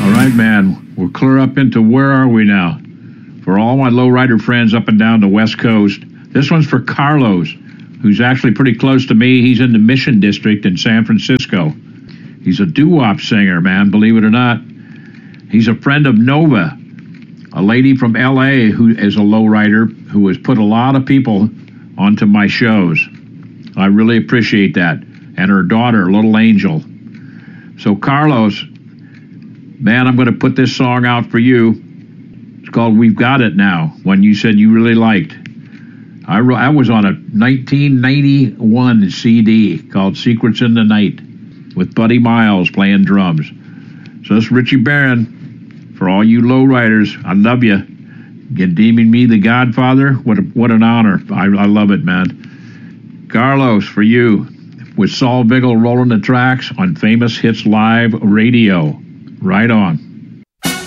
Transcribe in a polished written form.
All right, man. We'll clear up into where are we now? For all my lowrider friends up and down the West Coast, this one's for Carlos, who's actually pretty close to me. He's in the Mission District in San Francisco. He's a doo-wop singer, man, believe it or not. He's a friend of Nova, a lady from L.A. who is a lowrider who has put a lot of people onto my shows. I really appreciate that. And her daughter, Little Angel. So, Carlos, man, I'm going to put this song out for you. It's called We've Got It Now, one you said you really liked. I was on a 1991 CD called Secrets in the Night with Buddy Miles playing drums. So this is Richie Barron. For all you lowriders, I love you. You're deeming me the Godfather. What an honor. I love it, man. Carlos, for you, with Saul Biggle rolling the tracks on Famous Hits Live Radio. Right on.